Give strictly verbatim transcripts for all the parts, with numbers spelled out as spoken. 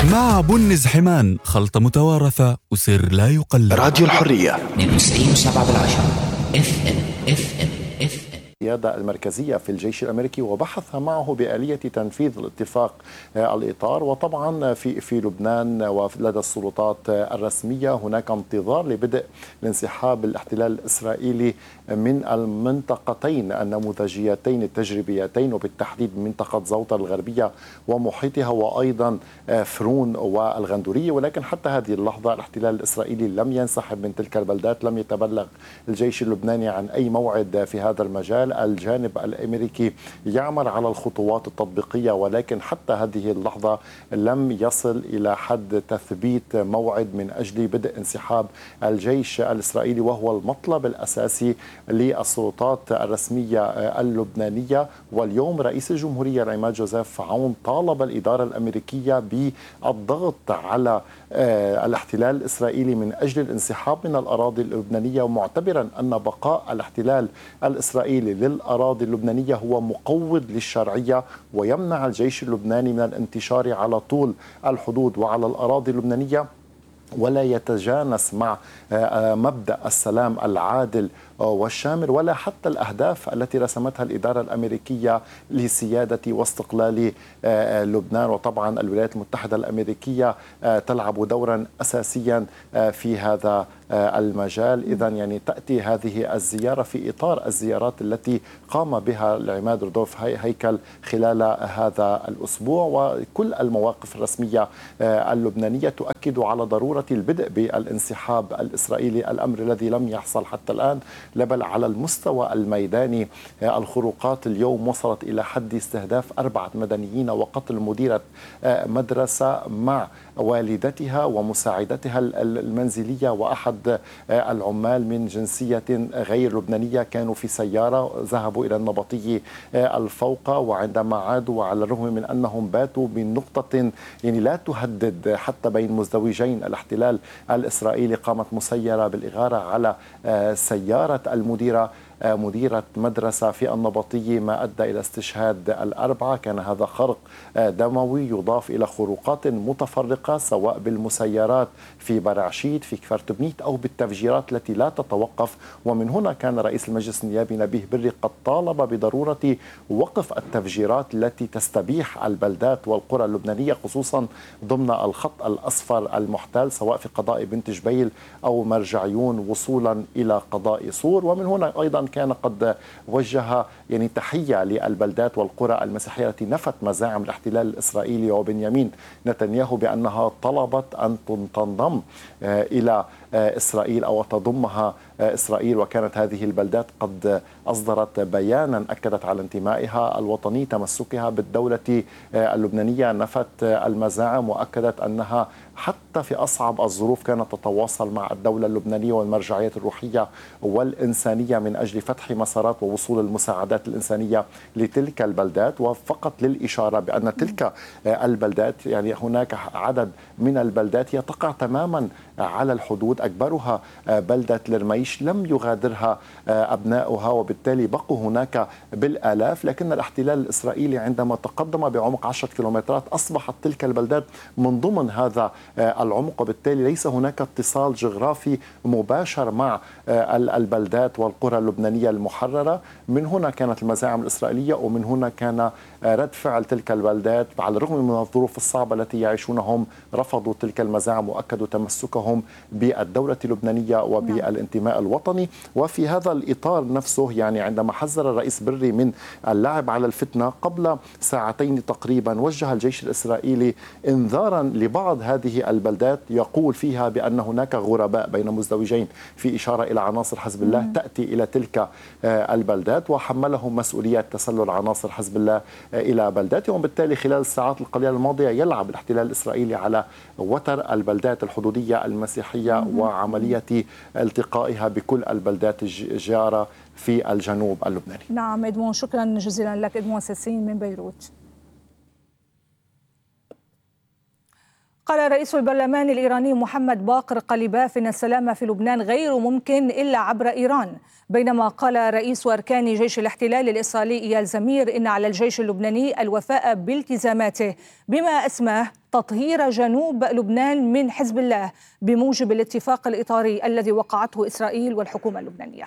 مع بنز حمان، خلطة متوارثة وسر لا يقلد. راديو الحرية اثنين وتسعين وسبعة بالعشرة اف ام اف ام اف ام. القيادة المركزية في الجيش الأمريكي وبحث معه بآلية تنفيذ الاتفاق الإطار. وطبعا في في لبنان ولدى السلطات الرسمية هناك انتظار لبدء الانسحاب الاحتلال الإسرائيلي من المنطقتين النموذجيتين التجريبيتين، وبالتحديد منطقة زوطة الغربية ومحيطها، وأيضا فرون والغندورية. ولكن حتى هذه اللحظة الاحتلال الإسرائيلي لم ينسحب من تلك البلدات، لم يتبلغ الجيش اللبناني عن أي موعد في هذا المجال. الجانب الأمريكي يعمل على الخطوات التطبيقية، ولكن حتى هذه اللحظة لم يصل إلى حد تثبيت موعد من أجل بدء انسحاب الجيش الإسرائيلي، وهو المطلب الأساسي للسلطات الرسمية اللبنانية. واليوم رئيس الجمهورية العماد جوزيف عون طالب الإدارة الأمريكية بالضغط على الاحتلال الإسرائيلي من أجل الانسحاب من الأراضي اللبنانية، معتبرا أن بقاء الاحتلال الإسرائيلي للأراضي اللبنانية هو مقوض للشرعية ويمنع الجيش اللبناني من الانتشار على طول الحدود وعلى الأراضي اللبنانية، ولا يتجانس مع مبدأ السلام العادل والشامل ولا حتى الأهداف التي رسمتها الإدارة الأمريكية لسيادة واستقلال لبنان. وطبعا الولايات المتحدة الأمريكية تلعب دورا أساسيا في هذا المجال. إذا يعني تأتي هذه الزيارة في إطار الزيارات التي قام بها العماد رودولف هيكل خلال هذا الأسبوع، وكل المواقف الرسمية اللبنانية تؤكد على ضرورة البدء بالانسحاب الإسرائيلي، الأمر الذي لم يحصل حتى الآن. بل على المستوى الميداني الخروقات اليوم وصلت إلى حد استهداف أربعة مدنيين وقتل مديرة مدرسة مع والدتها ومساعدتها المنزلية وأحد العمال من جنسية غير لبنانية. كانوا في سيارة ذهبوا إلى النبطي الفوقة، وعندما عادوا وعلى الرغم من أنهم باتوا من نقطة يعني لا تهدد حتى بين مزدوجين الاحتلال الإسرائيلي، قامت مسيرة بالإغارة على سيارة المديرة مديرة مدرسة في النبطي، ما أدى إلى استشهاد الأربعة. كان هذا خرق دموي يضاف إلى خروقات متفرقة سواء بالمسيرات في برعشيد في كفرتبنيت أو بالتفجيرات التي لا تتوقف. ومن هنا كان رئيس المجلس النيابي نبيه بري قد طالب بضرورة وقف التفجيرات التي تستبيح البلدات والقرى اللبنانية خصوصا ضمن الخط الأصفر المحتل سواء في قضاء بنت جبيل أو مرجعيون وصولا إلى قضاء صور. ومن هنا أيضا كان قد وجه يعني تحية للبلدات والقرى المسيحية التي نفت مزاعم الاحتلال الإسرائيلي وبنيامين نتنياهو بأنها طلبت أن تنضم إلى إسرائيل أو تضمها إسرائيل. وكانت هذه البلدات قد أصدرت بيانا أكدت على انتمائها الوطني تمسكها بالدولة اللبنانية، نفت المزاعم وأكدت أنها حتى في أصعب الظروف كانت تتواصل مع الدولة اللبنانية والمرجعيات الروحية والإنسانية من أجل فتح مسارات ووصول المساعدات الإنسانية لتلك البلدات. وفقط للإشارة بأن تلك البلدات يعني هناك عدد من البلدات هي تقع تماما على الحدود، أكبرها بلدة لرميش لم يغادرها أبناؤها وبالتالي بقوا هناك بالآلاف. لكن الاحتلال الإسرائيلي عندما تقدم بعمق عشرة كيلومترات أصبحت تلك البلدات من ضمن هذا العمق، وبالتالي ليس هناك اتصال جغرافي مباشر مع البلدات والقرى اللبنانية المحررة. من هنا كانت المزاعم الإسرائيلية ومن هنا كان رد فعل تلك البلدات على الرغم من الظروف الصعبة التي يعيشونهم. رفضوا تلك المزاعم وأكدوا تمسكهم بالدولة اللبنانية وبالانتماء الوطني. وفي هذا الإطار نفسه يعني عندما حذر الرئيس بري من اللعب على الفتنة قبل ساعتين تقريبا وجه الجيش الإسرائيلي انذارا لبعض هذه البلدات يقول فيها بأن هناك غرباء بين مزدوجين، في إشارة إلى عناصر حزب الله تأتي إلى تلك البلدات، وحملهم مسؤولية تسلل عناصر حزب الله إلى بلداتهم. وبالتالي خلال الساعات القليلة الماضية يلعب الاحتلال الإسرائيلي على وتر البلدات الحدودية المسيحية وعملية التقائها بكل البلدات الجارة في الجنوب اللبناني. نعم إدمون، شكرا جزيلا لك. إدمون ساسين من بيروت. قال رئيس البرلمان الإيراني محمد باقر قليباف إن السلام في لبنان غير ممكن إلا عبر إيران، بينما قال رئيس أركان جيش الاحتلال الإسرائيلي إيال زمير إن على الجيش اللبناني الوفاء بالتزاماته بما أسماه تطهير جنوب لبنان من حزب الله بموجب الاتفاق الإطاري الذي وقعته إسرائيل والحكومة اللبنانية.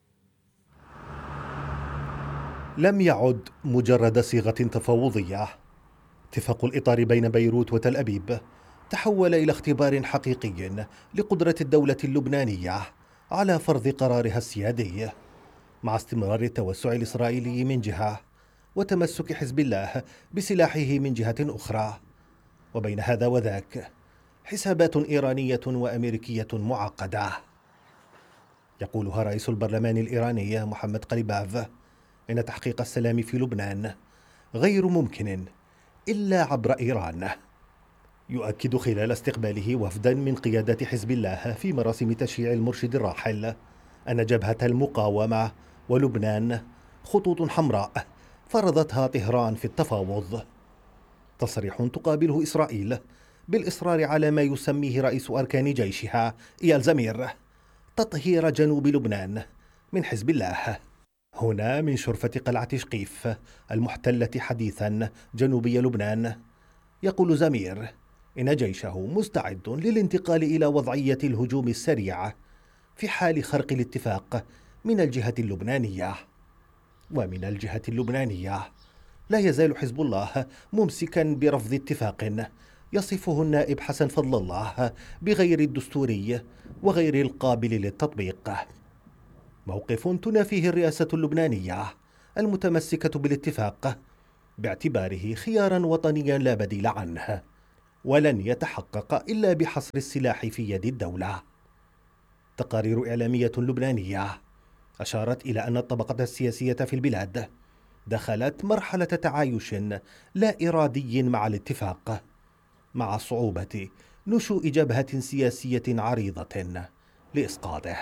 لم يعد مجرد صيغة تفاوضية. اتفاق الإطار بين بيروت وتل أبيب تحول إلى اختبار حقيقي لقدرة الدولة اللبنانية على فرض قرارها السيادي، مع استمرار التوسع الإسرائيلي من جهة وتمسك حزب الله بسلاحه من جهة أخرى. وبين هذا وذاك حسابات إيرانية وأمريكية معقدة يقولها رئيس البرلمان الإيراني محمد قليباف إن تحقيق السلام في لبنان غير ممكن إلا عبر إيران. يؤكد خلال استقباله وفدا من قيادة حزب الله في مراسم تشييع المرشد الراحل أن جبهة المقاومة ولبنان خطوط حمراء فرضتها طهران في التفاوض. تصريح تقابله إسرائيل بالإصرار على ما يسميه رئيس أركان جيشها إيال زمير تطهير جنوب لبنان من حزب الله. هنا من شرفة قلعة شقيف المحتلة حديثا جنوبي لبنان يقول زمير إن جيشه مستعد للانتقال إلى وضعية الهجوم السريع في حال خرق الاتفاق من الجهة اللبنانية. ومن الجهة اللبنانية لا يزال حزب الله ممسكا برفض اتفاق يصفه النائب حسن فضل الله بغير الدستوري وغير القابل للتطبيق، موقف تنافيه الرئاسة اللبنانية المتمسكة بالاتفاق باعتباره خيارا وطنيا لا بديل عنه، ولن يتحقق إلا بحصر السلاح في يد الدولة. تقارير إعلامية لبنانية أشارت إلى أن الطبقة السياسية في البلاد دخلت مرحلة تعايش لا إرادي مع الاتفاق، مع صعوبة نشوء جبهة سياسية عريضة لإسقاطه.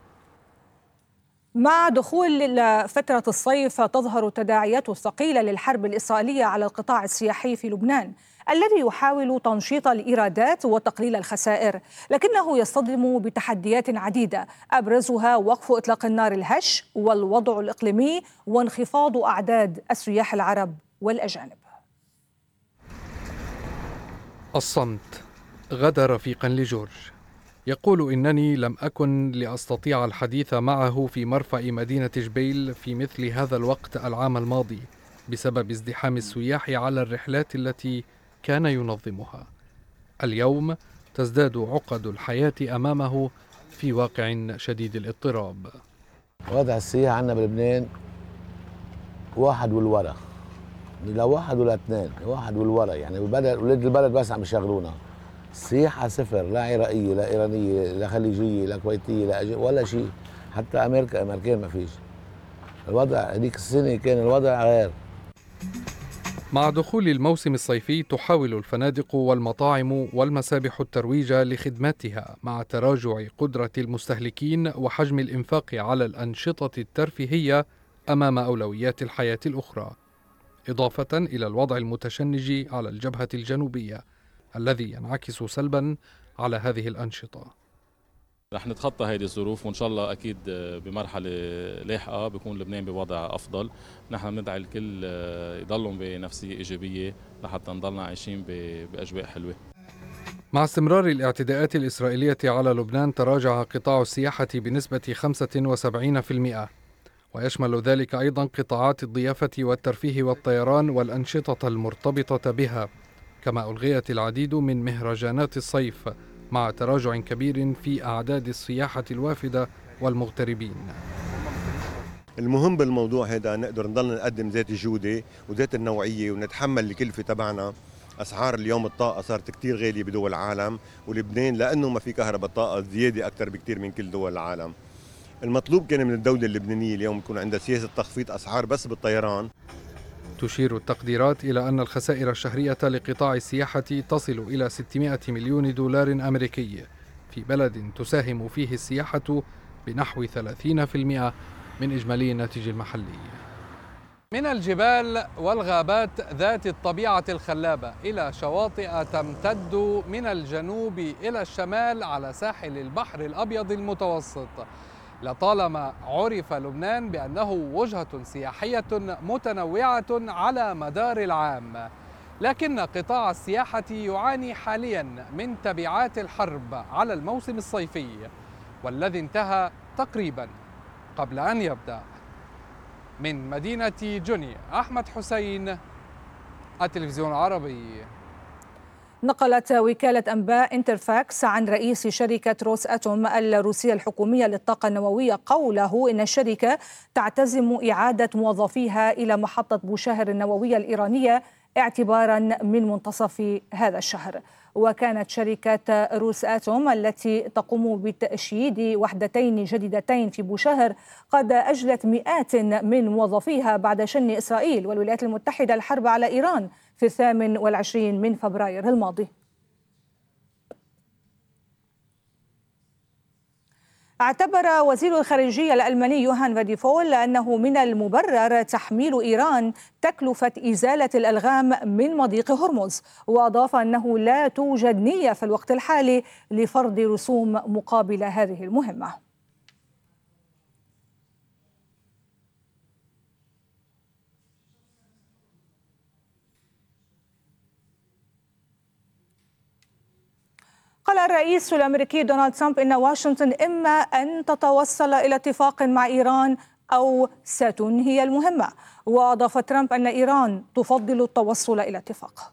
مع دخول فترة الصيف تظهر التداعيات الثقيلة للحرب الإسرائيلية على القطاع السياحي في لبنان الذي يحاول تنشيط الإيرادات وتقليل الخسائر، لكنه يصطدم بتحديات عديدة أبرزها وقف إطلاق النار الهش والوضع الإقليمي وانخفاض أعداد السياح العرب والأجانب. الصمت غدا رفيقا لجورج يقول إنني لم أكن لأستطيع الحديث معه في مرفأ مدينة جبيل في مثل هذا الوقت العام الماضي بسبب ازدحام السياح على الرحلات التي كان ينظمها. اليوم تزداد عقد الحياة أمامه في واقع شديد الاضطراب. وضع السياح عندنا بلبنان واحد والورا، لا واحد ولا اثنين، واحد والورا، يعني البلد ولاد البلد بس عم يشغلونا. السياحة صفر، لا عراقية لا إيرانية لا خليجية لا كويتية لا أجي ولا شيء، حتى أمريكا أمريكان ما فيش. الوضع هذيك السنة كان الوضع غير. مع دخول الموسم الصيفي تحاول الفنادق والمطاعم والمسابح الترويج لخدماتها مع تراجع قدرة المستهلكين وحجم الإنفاق على الأنشطة الترفيهية أمام أولويات الحياة الأخرى، إضافة إلى الوضع المتشنج على الجبهة الجنوبية الذي ينعكس سلبا على هذه الأنشطة. رح نتخطى هذه الظروف وإن شاء الله أكيد بمرحلة لاحقة بيكون لبنان بوضع أفضل. نحن بندعي الكل يضلهم بنفسية إيجابية لحتى نضلنا عايشين بأجواء حلوة. مع استمرار الاعتداءات الإسرائيلية على لبنان تراجع قطاع السياحة بنسبة خمسة وسبعين بالمئة، ويشمل ذلك أيضا قطاعات الضيافة والترفيه والطيران والأنشطة المرتبطة بها، كما ألغيت العديد من مهرجانات الصيف مع تراجع كبير في أعداد السياحة الوافدة والمغتربين. المهم بالموضوع هذا نقدر نضل نقدم ذات الجودة وذات النوعية ونتحمل الكلفة تبعنا. أسعار اليوم الطاقة صارت كتير غالية بدول العالم، ولبنان لأنه ما في كهرباء طاقة زيادة أكثر بكتير من كل دول العالم. المطلوب كان من الدولة اللبنانية اليوم يكون عندها سياسة تخفيض أسعار بس بالطيران. تشير التقديرات إلى أن الخسائر الشهرية لقطاع السياحة تصل إلى ستمائة مليون دولار أمريكي في بلد تساهم فيه السياحة بنحو ثلاثين بالمئة من إجمالي الناتج المحلي. من الجبال والغابات ذات الطبيعة الخلابة إلى شواطئ تمتد من الجنوب إلى الشمال على ساحل البحر الأبيض المتوسط، لطالما عرف لبنان بأنه وجهة سياحية متنوعة على مدار العام، لكن قطاع السياحة يعاني حاليا من تبعات الحرب على الموسم الصيفي والذي انتهى تقريبا قبل أن يبدأ. من مدينة جوني، أحمد حسين، التلفزيون العربي. نقلت وكالة أنباء انترفاكس عن رئيس شركة روس أتوم الروسية الحكومية للطاقة النووية قوله إن الشركة تعتزم إعادة موظفيها إلى محطة بوشاهر النووية الإيرانية اعتبارا من منتصف هذا الشهر. وكانت شركة روس أتوم التي تقوم بتأشييد وحدتين جديدتين في بوشاهر قد أجلت مئات من موظفيها بعد شن إسرائيل والولايات المتحدة الحرب على إيران في الثامن والعشرين من فبراير الماضي. اعتبر وزير الخارجية الألماني يوهان فاديفول أنه من المبرر تحميل إيران تكلفة إزالة الألغام من مضيق هرمز، وأضاف أنه لا توجد نية في الوقت الحالي لفرض رسوم مقابل هذه المهمة. قال الرئيس الأمريكي دونالد ترامب إن واشنطن إما أن تتوصل إلى اتفاق مع إيران أو ستنهي المهمة، وأضاف ترامب أن إيران تفضل التوصل إلى اتفاق.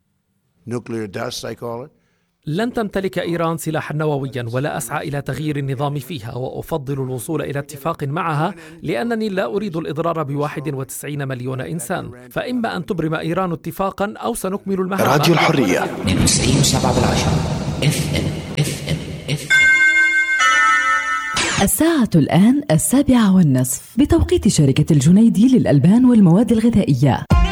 لن تمتلك إيران سلاحا نوويا ولا أسعى إلى تغيير النظام فيها، وأفضل الوصول إلى اتفاق معها لأنني لا أريد الإضرار بواحد وتسعين مليون إنسان، فإما أن تبرم إيران اتفاقا أو سنكمل المهمة. راديو الحرية تسعين وسبعة بالعشرة اف ام اف ام اف ام. الساعة الآن السابعة والنصف بتوقيت شركة الجنيدي للألبان والمواد الغذائية.